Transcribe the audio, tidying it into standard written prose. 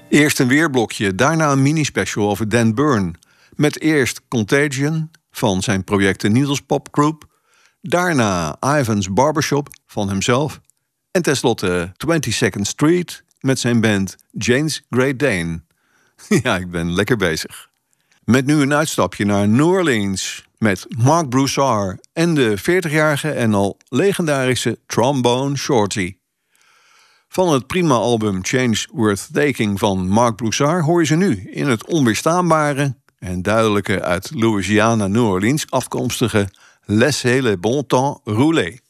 Eerst een weerblokje, daarna een mini-special over Dan Byrne. Met eerst Contagion van zijn project The Needles Pop Group. Daarna Ivan's Barbershop van hemzelf. En tenslotte 22nd Street met zijn band Jane's Great Dane. Ja, ik ben lekker bezig. Met nu een uitstapje naar New Orleans met Mark Broussard en de 40-jarige en al legendarische Trombone Shorty. Van het prima album Change Worth Taking van Mark Broussard hoor je ze nu in het onweerstaanbare en duidelijke uit Louisiana, New Orleans afkomstige Laissez le bon temps rouler.